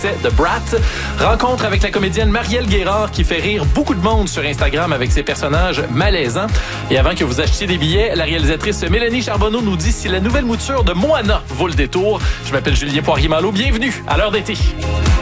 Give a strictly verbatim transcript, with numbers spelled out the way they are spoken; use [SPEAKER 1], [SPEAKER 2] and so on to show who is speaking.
[SPEAKER 1] de Brat. Rencontre avec la comédienne Marielle Guérard qui fait rire beaucoup de monde sur Instagram avec ses personnages malaisants. Et avant que vous achetiez des billets, la réalisatrice Mélanie Charbonneau nous dit si la nouvelle mouture de Moana vaut le détour. Je m'appelle Julien Poirier-Malo. Bienvenue à l'heure d'été.